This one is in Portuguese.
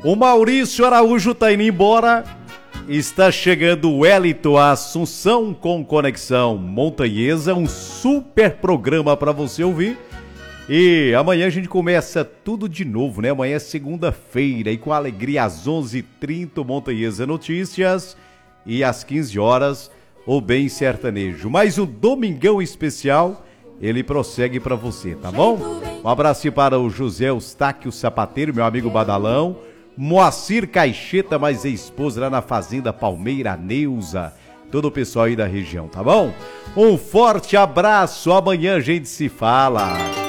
O Maurício Araújo tá indo embora. Está chegando o Wellington Assunção com Conexão Montanhesa, um super programa para você ouvir. E amanhã a gente começa tudo de novo, né? Amanhã é segunda-feira e com alegria às 11h30 Montanhesa Notícias e às 15 horas o Bem Sertanejo. Mais um domingão especial, ele prossegue para você, tá bom? Um abraço para o José Eustáquio Sapateiro, meu amigo Badalão, Moacir Caixeta, mais esposa lá na Fazenda Palmeira, Neuza, todo o pessoal aí da região, tá bom? Um forte abraço, amanhã a gente se fala.